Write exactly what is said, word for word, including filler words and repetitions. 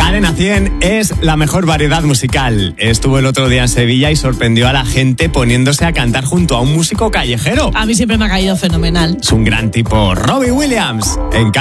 Cadena cien es la mejor variedad musical. Estuvo el otro día en Sevilla y sorprendió a la gente poniéndose a cantar junto a un músico callejero. A mí siempre me ha caído fenomenal. Es un gran tipo, Robbie Williams. En